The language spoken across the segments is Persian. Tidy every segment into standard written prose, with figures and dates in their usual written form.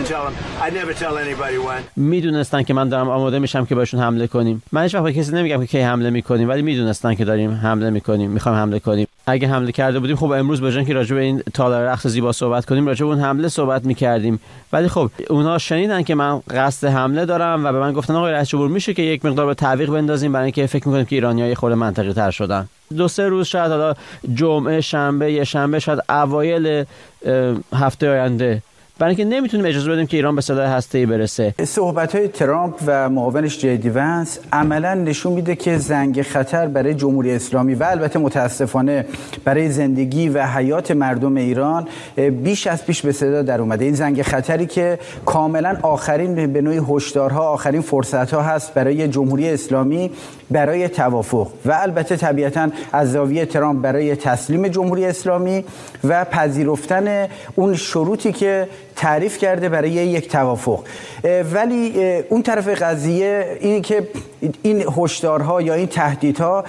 didn't tell them. I never tell anybody when. میدونستن که من دارم آماده میشم که بهشون حمله کنیم. من هیچ وقت به کسی نمیگم که کی حمله میکنیم، ولی میدونستن که داریم حمله میکنیم، میخوایم حمله کنیم. اگه حمله کرده بودیم خب امروز به جای اینکه راجع به این تالار رقص زیبا صحبت کنیم، راجع به اون حمله صحبت میکردیم. ولی خب اونها شنیدن که من قصد حمله دارم و به من گفتن آقای رئیس جمهور میشه که یک مقدار به تعویق بندازیم، برای اینکه فکر میکنیم که ایرانی‌ها خود منطقی تر شدن. 2-3 روز شاید، حالا جمعه، شنبه، یه شنبه، شاید اوایل هفته آینده، برای اینکه نمیتونیم اجازه بدیم که ایران به سلاح هسته‌ای برسه. صحبت‌های ترامپ و معاونش جی ونس عملاً نشون میده که زنگ خطر برای جمهوری اسلامی و البته متاسفانه برای زندگی و حیات مردم ایران بیش از پیش به صدا در اومده. این زنگ خطری که کاملاً آخرین به نوعی هشدارها، آخرین فرصت‌ها هست برای جمهوری اسلامی برای توافق و البته طبیعتاً از زاویه ترامپ برای تسلیم جمهوری اسلامی و پذیرفتن اون شروطی که تعریف کرده برای یک توافق. ولی اون طرف قضیه اینه که این هشدارها یا این تهدیدها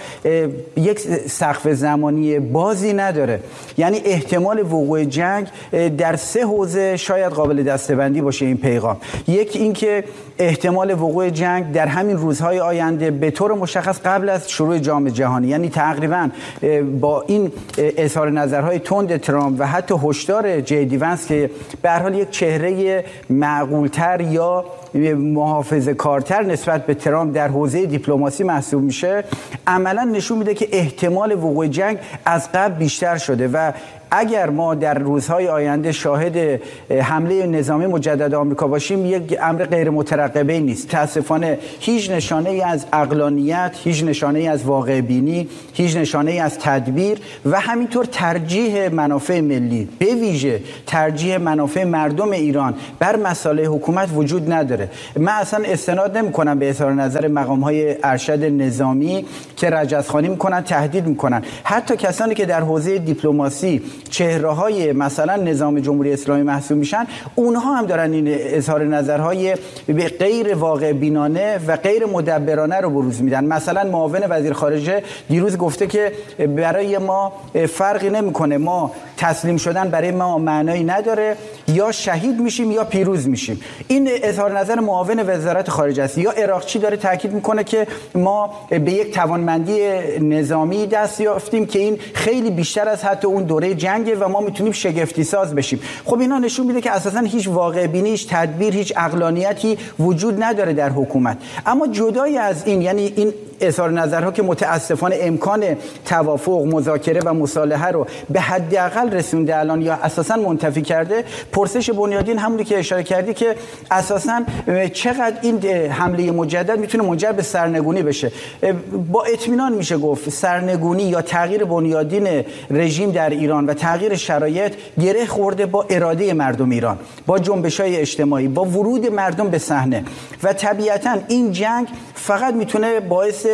یک سقف زمانی بازی نداره. یعنی احتمال وقوع جنگ در 3 حوزه شاید قابل دسته‌بندی باشه این پیغام. یک این که احتمال وقوع جنگ در همین روزهای آینده به طور مشخص قبل از شروع جام جهانی، یعنی تقریبا با این اظهار نظرهای تند ترامپ و حتی هشدار جی ونس که به هر حال یک چهره معقول‌تر یا محافظه‌کارتر نسبت به ترامپ در حوزه دیپلماسی محسوب میشه، عملاً نشون میده که احتمال وقوع جنگ از قبل بیشتر شده و اگر ما در روزهای آینده شاهد حمله نظامی مجدد آمریکا باشیم، یک امر غیر مترقبه نیست. متاسفانه هیچ نشانه‌ای از عقلانیت، هیچ نشانه‌ای از واقع بینی، هیچ نشانه‌ای از تدبیر و همینطور ترجیح منافع ملی، به ویژه ترجیح منافع مردم ایران بر مصالح حکومت وجود نداره. من اصلا استناد نمی‌کنم به اظهار نظر مقام‌های ارشد نظامی که رجزخوانی می‌کنن، تهدید می‌کنن. حتی کسانی که در حوزه دیپلماسی چهره‌های مثلا نظام جمهوری اسلامی محسوب میشن، اونها هم دارن این اظهار نظرهای غیر واقع بینانه و غیر مدبرانه رو بروز میدن. مثلا معاون وزیر خارجه دیروز گفته که برای ما فرقی نمیکنه، ما تسلیم شدن برای ما معنایی نداره، یا شهید میشیم یا پیروز میشیم. این اظهار نظر معاون وزارت خارجه است. یا عراقچی داره تاکید میکنه که ما به یک توانمندی نظامی دست یافتیم که این خیلی بیشتر از حتی اون دوره جنگه و ما میتونیم شگفتی ساز بشیم. خب اینا نشون میده که اساسا هیچ واقع بینی، هیچ تدبیر، هیچ عقلانیتی وجود نداره در حکومت. اما جدای از این، یعنی این اظهار نظرها که متاسفانه امکان توافق، مذاکره و مصالحه رو به حداقل رسونده الان یا اساسا منتفی کرده، پرسش بنیادین همونی که اشاره کردی که اساسا چقدر این حمله مجدد میتونه منجر به سرنگونی بشه. با اطمینان میشه گفت سرنگونی یا تغییر بنیادین رژیم در ایران و تغییر شرایط گره خورده با اراده مردم ایران، با جنبش‌های اجتماعی، با ورود مردم به صحنه و طبیعتاً این جنگ فقط میتونه باعث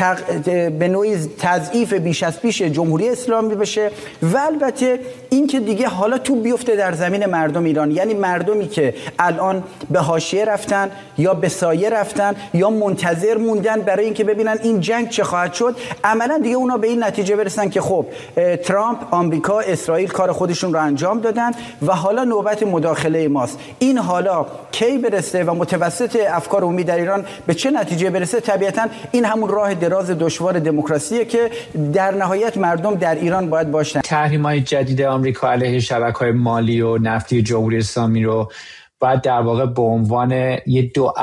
به نوعی تضعیف بیش از پیش جمهوری اسلامی بشه و البته این که دیگه حالا تو بیفته در زمین مردم ایران، یعنی مردمی که الان به حاشیه رفتن یا به سایه رفتن یا منتظر موندن برای اینکه ببینن این جنگ چه خواهد شد، عملا دیگه اونا به این نتیجه برسن که خب ترامپ، آمریکا، اسرائیل کار خودشون رو انجام دادن و حالا نوبت مداخله ماست. این حالا کی برسه و متوسط افکار عمومی در ایران به چه نتیجه برسه، طبیعتاً این همون راه دراز دشوار دموکراسیه که در نهایت مردم در ایران باید باشن. تحریم‌های جدید آمریکا علیه شبکه‌های مالی و نفتی جمهوری اسلامی رو باید در واقع به عنوان یه دو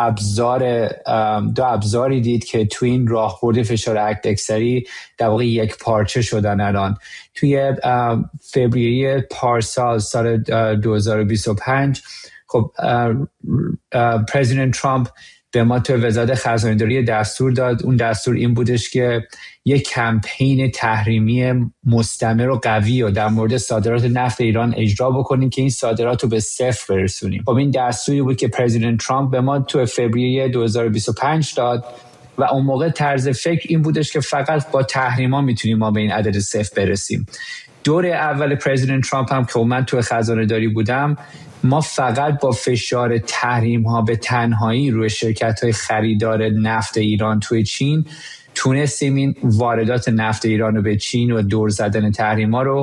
ابزاری دید که تو این راهبرد فشار حداکثری در واقع یک پارچه شدن. الان توی فوریه پارسال سال 2025 خب پرزیدنت ترامپ به ما تو وزارت خزانه‌داری دستور داد. اون دستور این بودش که یک کمپین تحریمی مستمر و قوی و در مورد صادرات نفت ایران اجرا بکنیم که این صادرات رو به صفر برسونیم. خب این دستوری بود که پرزیدنت ترامپ به ما تو فوریه 2025 داد و اون موقع طرز فکر این بودش که فقط با تحریما میتونیم ما به این عدد صفر برسیم. دور اول پرزیدنت ترامپ هم که من تو خزانه‌داری بودم، ما فقط با فشار تحریم ها به تنهایی روی شرکت های خریدار نفت ایران توی چین تونستیم این واردات نفت ایران رو به چین و دور زدن تحریم ها رو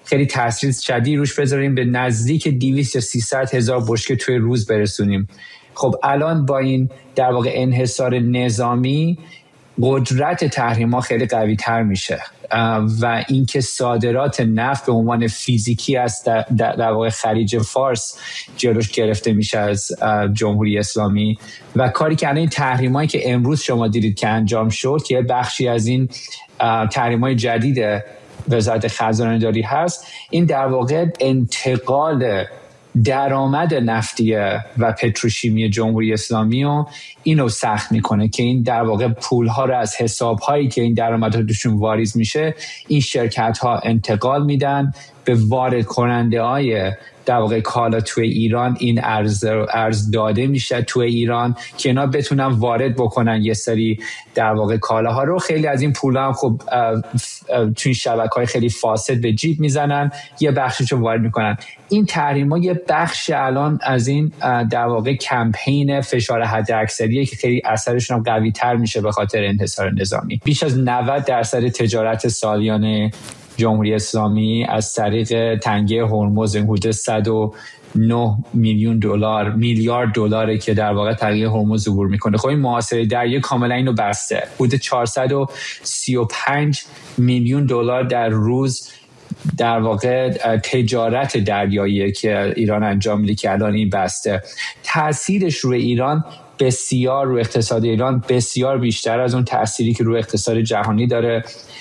خیلی تاثیر شدید روش بذاریم، به نزدیک 200 یا 300 هزار بشکه توی روز برسونیم. خب الان با این در واقع انحصار نظامی قدرت تحریم‌ها خیلی قوی تر میشه و اینکه صادرات نفت به عنوان فیزیکی است در واقع خلیج فارس جلوش گرفته میشه از جمهوری اسلامی و کاری که الان این تحریمایی که امروز شما دیدید که انجام شد که بخشی از این تحریم‌های جدید وزارت خزانه‌داری هست، این در واقع انتقال درآمد نفتی و پتروشیمی جمهوری اسلامی و اینو سخت میکنه که این در واقع پولها رو از حسابهایی که این درآمدها توشون واریز میشه این شرکت ها انتقال میدن به وارد کننده های در واقع کالا توی ایران. این ارز داده میشه توی ایران که اینا بتونن وارد بکنن یه سری در واقع کالاها رو. خیلی از این پولها هم خب توی شبکه‌های خیلی فاسد به جیب میزنن، یه بخششو وارد میکنن. این تحریم‌ها یه بخش الان از این در واقع کمپین فشار حداکثریه که خیلی اثرشون هم قوی تر میشه به خاطر انحصار نظامی. بیش از 90% تجارت سالیانه جمهوری اسلامی از طریق تنگه هرمز حدود 109 میلیارد دلاره که در واقع تنگه هرمز عبور میکنه. خب این محاصره دریایی کاملا اینو بسته. حدود 435 میلیون دلار در روز در واقع تجارت دریایی که ایران انجام میده که الان این بسته. تاثیرش روی ایران بسیار، روی اقتصاد ایران بسیار بیشتر از اون تأثیری که روی اقتصاد جهانی داره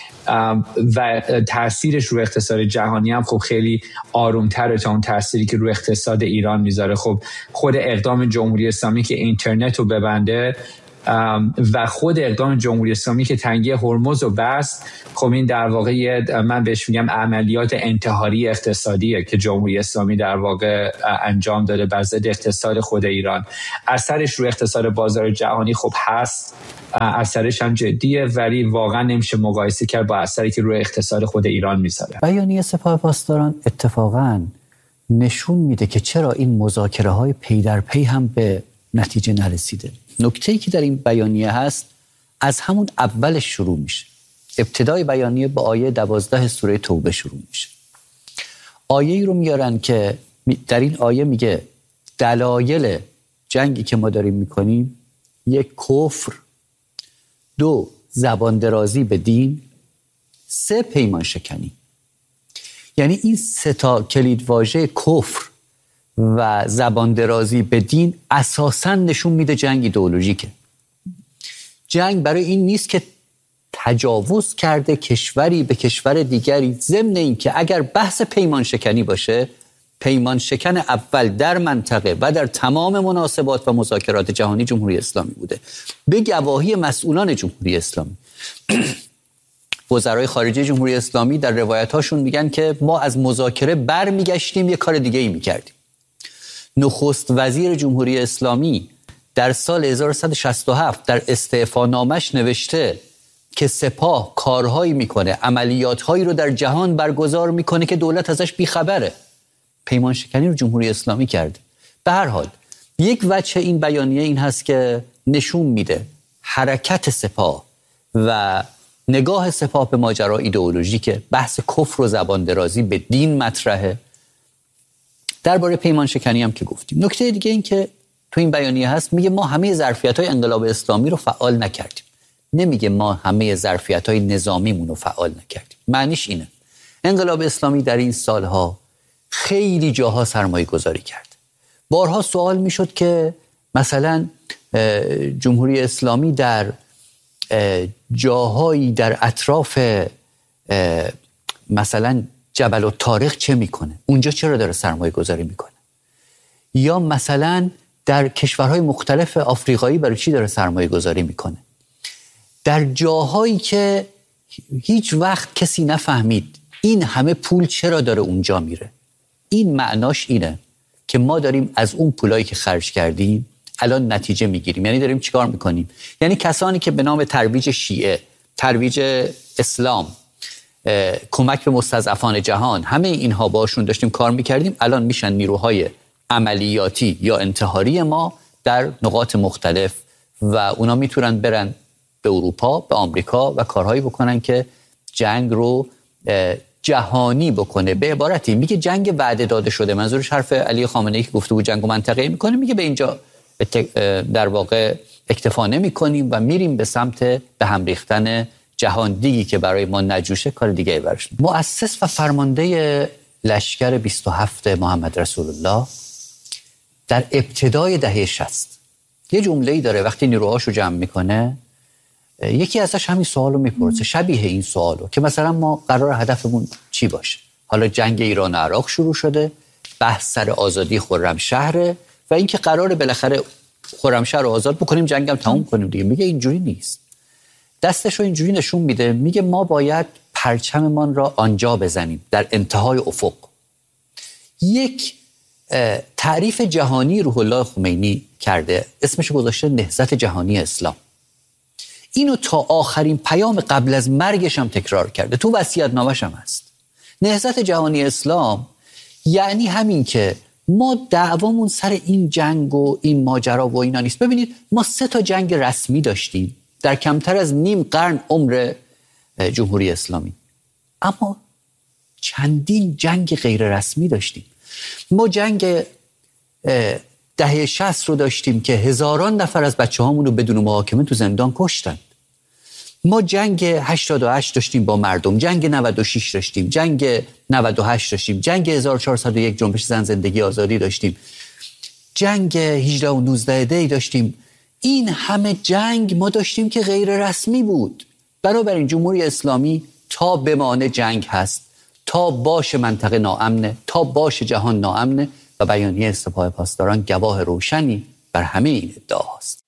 و تأثیرش روی اقتصاد جهانی هم خب خیلی آرومتره تا اون تأثیری که روی اقتصاد ایران میذاره. خب خود اقدام جمهوری اسلامی که اینترنت رو ببنده و خود اقدام جمهوری اسلامی که تنگه هرمز رو بست، خب این در واقع من بهش میگم عملیات انتحاری اقتصادیه که جمهوری اسلامی در واقع انجام داده بر ضد اقتصاد خود ایران. اثرش روی اقتصاد بازار جهانی خب هست، اثرش هم جدیه، ولی واقعا نمیشه مقایسه کرد با اثری که روی اقتصاد خود ایران میذاره. بیانیه سپاه پاسداران اتفاقا نشون میده که چرا این مذاکره‌های پی در پی هم به نتیجه نرسیده. نکته‌ای که در این بیانیه هست از همون اولش شروع میشه. ابتدای بیانیه با آیه 12 سوره توبه شروع میشه. آیه‌ای رو میارن که در این آیه میگه دلایل جنگی که ما داریم میکنیم: 1 کفر، 2 زبان درازی به دین، 3 پیمان شکنی. یعنی این 3 تا کلیدواژه کفر و زبان درازی به دین اساساً نشون میده جنگ ایدئولوژیکه. جنگ برای این نیست که تجاوز کرده کشوری به کشور دیگری، ضمن این که اگر بحث پیمان شکنی باشه، پیمان شکن اول در منطقه و در تمام مناسبات و مذاکرات جهانی جمهوری اسلامی بوده به گواهی مسئولان جمهوری اسلامی. وزرای خارجه جمهوری اسلامی در روایت‌هاشون میگن که ما از مذاکره برمیگشتیم یه کار دیگه ای میکردیم. نخست وزیر جمهوری اسلامی در سال 1167 در استعفانامش نوشته که سپاه کارهایی میکنه، عملیاتهایی رو در جهان برگزار میکنه که دولت ازش بیخبره. پیمان شکنی رو جمهوری اسلامی کرده. به هر حال یک وجه این بیانیه این هست که نشون میده حرکت سپاه و نگاه سپاه به ماجرا ایدئولوژیکه. بحث کفر و زبان درازی به دین مطرحه. درباره پیمان شکنی هم که گفتیم. نکته دیگه این که تو این بیانیه هست میگه ما همه ظرفیت‌های انقلاب اسلامی رو فعال نکردیم. نمیگه ما همه ظرفیت‌های نظامیمون رو فعال نکردیم. معنیش اینه انقلاب اسلامی در این سالها خیلی جاها سرمایه گذاری کرد. بارها سوال میشد که مثلا جمهوری اسلامی در جاهایی در اطراف مثلا جبل الطارق چه میکنه؟ اونجا چرا داره سرمایه گذاری میکنه؟ یا مثلا در کشورهای مختلف آفریقایی برای چی داره سرمایه گذاری میکنه؟ در جاهایی که هیچ وقت کسی نفهمید این همه پول چرا داره اونجا میره. این معناش اینه که ما داریم از اون پولایی که خرج کردیم الان نتیجه میگیریم. یعنی داریم چیکار میکنیم؟ یعنی کسانی که به نام ترویج شیعه، ترویج اسلام، کمک به مستضعفان جهان، همه اینها باشون داشتیم کار میکردیم، الان میشن نیروهای عملیاتی یا انتحاری ما در نقاط مختلف و اونا میتونن برن به اروپا، به آمریکا و کارهایی بکنن که جنگ رو جهانی بکنه. به عبارتی میگه جنگ وعده داده شده، منظورش حرف علی خامنه‌ای که گفته بود جنگ منطقه‌ای میکنه، میگه به اینجا در واقع اکتفا نمی‌کنیم و میریم به سمت به هم ریختن جهان دیگی که برای ما نجوشه، کار دیگه براش. مؤسس و فرمانده لشکر 27 محمد رسول الله در ابتدای دهه 60 یه جمله‌ای داره وقتی نیروهاشو جمع میکنه، یکی ازش همین سوالو میپرسه، شبیه این سوالو که مثلا ما قرار هدفمون چی باشه. حالا جنگ ایران و عراق شروع شده، بحث سر آزادی خرمشهره و اینکه قراره بالاخره خرمشهر رو آزاد بکنیم، جنگم تموم کنیم دیگه. میگه اینجوری نیست، دستشو اینجوری نشون میده، میگه ما باید پرچممان را آنجا بزنیم در انتهای افق. یک تعریف جهانی روح الله خمینی کرده، اسمش گذاشته نهضت جهانی اسلام. اینو تا آخرین پیام قبل از مرگش هم تکرار کرده، تو وصیت‌نامه‌ش هم هست. نهضت جهانی اسلام یعنی همین که ما دعوامون سر این جنگ و این ماجرا و اینا نیست. ببینید ما 3 جنگ رسمی داشتیم در کمتر از نیم قرن عمر جمهوری اسلامی، اما چندین جنگ غیر رسمی داشتیم. ما جنگ دهه 60 رو داشتیم که هزاران نفر از بچه‌هامون رو بدون محاکمه تو زندان کشتند. ما جنگ 88 داشتیم با مردم، جنگ 96 داشتیم، جنگ 98 داشتیم، جنگ 1401 جنبش زن زندگی آزادی داشتیم، جنگ 18 و 19 دی داشتیم. این همه جنگ ما داشتیم که غیر رسمی بود. بنابراین جمهوری اسلامی تا بمانه جنگ هست، تا باشه منطقه ناامنه، تا باشه جهان ناامنه و بیانیه سپاه پاسداران گواه روشنی بر همه این ادعاست.